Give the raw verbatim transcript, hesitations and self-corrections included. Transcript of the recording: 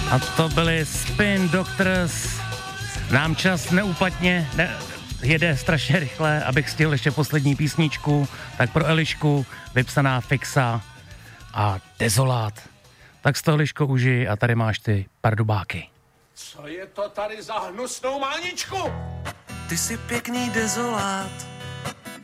A to byly Spin Doctors. Nám čas neúpatně ne, jede strašně rychle, abych stihl ještě poslední písničku. Tak pro Elišku vypsaná Fixa a Dezolát. Tak z toho, Eliško, užij a tady máš ty pardubáky. Co je to tady za hnusnou máničku? Ty jsi pěkný dezolát,